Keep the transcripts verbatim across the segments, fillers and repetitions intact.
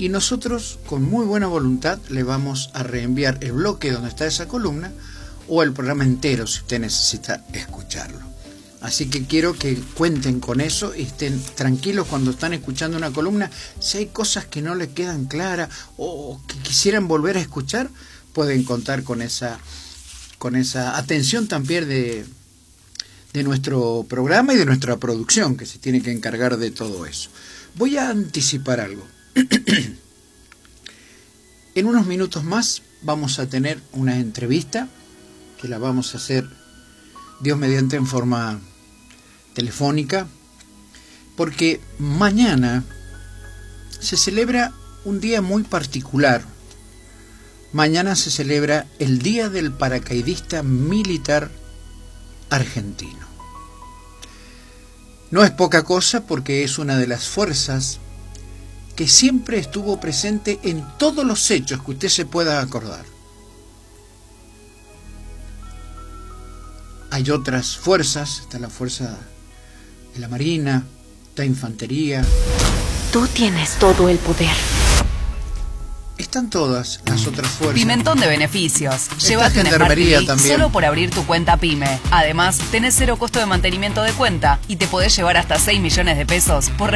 y nosotros con muy buena voluntad le vamos a reenviar el bloque donde está esa columna o el programa entero si usted necesita escucharlo. Así que quiero que cuenten con eso y estén tranquilos cuando están escuchando una columna. Si hay cosas que no les quedan claras o que quisieran volver a escuchar, pueden contar con esa, con esa atención también de, de nuestro programa y de nuestra producción, que se tiene que encargar de todo eso. Voy a anticipar algo. En unos minutos más vamos a tener una entrevista que la vamos a hacer, Dios mediante, en forma telefónica, porque mañana se celebra un día muy particular. Mañana se celebra el Día del Paracaidista Militar Argentino. No es poca cosa porque es una de las fuerzas que siempre estuvo presente en todos los hechos que usted se pueda acordar. Hay otras fuerzas, está la fuerza de la Marina, la Infantería. Tú tienes todo el poder. Están todas las otras fuerzas. Pimentón de beneficios. Está Llévate un Smart Gendarmería T V también. solo por abrir tu cuenta PYME. Además, tenés cero costo de mantenimiento de cuenta y te podés llevar hasta seis millones de pesos por...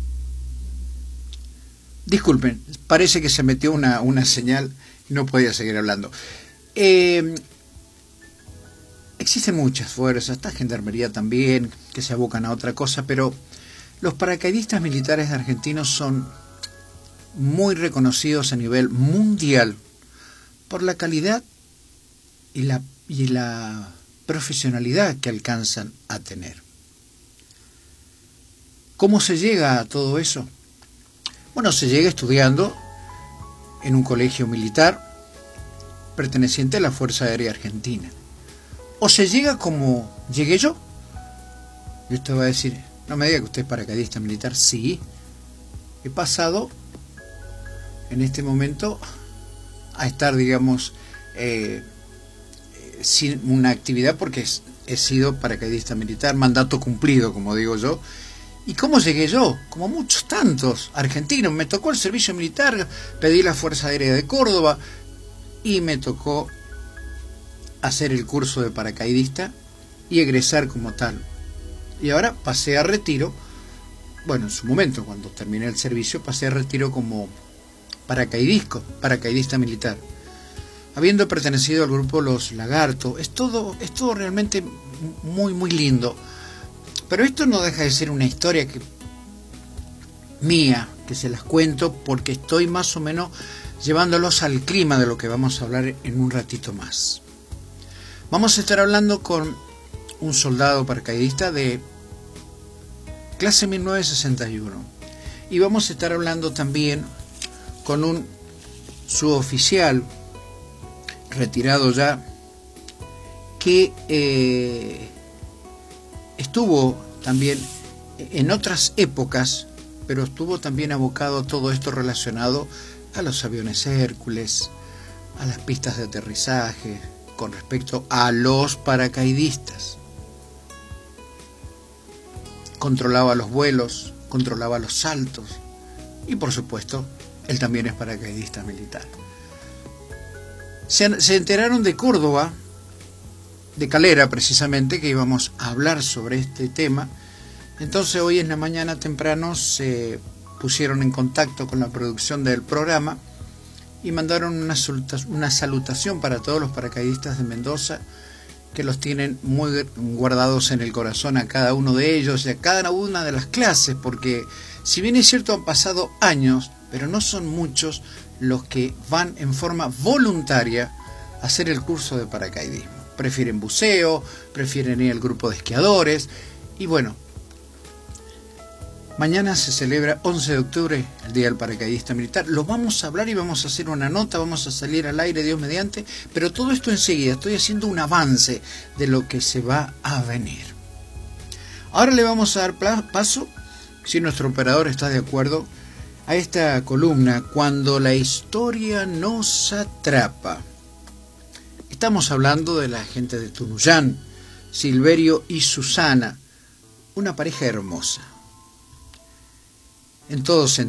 Disculpen, parece que se metió una, una señal y no podía seguir hablando. Eh, existen muchas fuerzas, está Gendarmería también, que se abocan a otra cosa, pero los paracaidistas militares argentinos son muy reconocidos a nivel mundial por la calidad y la, y la profesionalidad que alcanzan a tener. ¿Cómo se llega a todo eso? Bueno, se llega estudiando en un colegio militar perteneciente a la Fuerza Aérea Argentina. O se llega como llegué yo. Y usted va a decir, no me diga que usted es paracaidista militar. Sí, he pasado en este momento a estar, digamos, eh, sin una actividad porque he sido paracaidista militar, mandato cumplido, como digo yo. ¿Y cómo llegué yo? Como muchos tantos argentinos. Me tocó el servicio militar, pedí la Fuerza Aérea de Córdoba y me tocó hacer el curso de paracaidista y egresar como tal. Y ahora pasé a retiro, bueno, en su momento, cuando terminé el servicio, pasé a retiro como paracaidisco, paracaidista militar. Habiendo pertenecido al grupo Los Lagartos, es todo, es todo realmente muy, muy lindo. Pero esto no deja de ser una historia que, mía, que se las cuento porque estoy más o menos llevándolos al clima de lo que vamos a hablar en un ratito más. Vamos a estar hablando con un soldado paracaidista de clase mil novecientos sesenta y uno. Y vamos a estar hablando también con un suboficial retirado ya que... Eh, estuvo también en otras épocas, pero estuvo también abocado a todo esto relacionado a los aviones Hércules, a las pistas de aterrizaje, con respecto a los paracaidistas. Controlaba los vuelos, controlaba los saltos y, por supuesto, él también es paracaidista militar. Se, se enteraron de Córdoba, de Calera precisamente, que íbamos a hablar sobre este tema. Entonces hoy en la mañana temprano se pusieron en contacto con la producción del programa y mandaron una, una salutación para todos los paracaidistas de Mendoza, que los tienen muy guardados en el corazón a cada uno de ellos y a cada una de las clases, porque si bien es cierto han pasado años, pero no son muchos los que van en forma voluntaria a hacer el curso de paracaidismo. Prefieren buceo, prefieren ir al grupo de esquiadores. Y bueno, mañana se celebra once de octubre, el Día del Paracaidista Militar. Lo vamos a hablar y vamos a hacer una nota, vamos a salir al aire, Dios mediante. Pero todo esto enseguida, estoy haciendo un avance de lo que se va a venir. Ahora le vamos a dar paso, si nuestro operador está de acuerdo, a esta columna, Cuando la historia nos atrapa. Estamos hablando de la gente de Tunuyán, Silverio y Susana, una pareja hermosa. En todo sentido.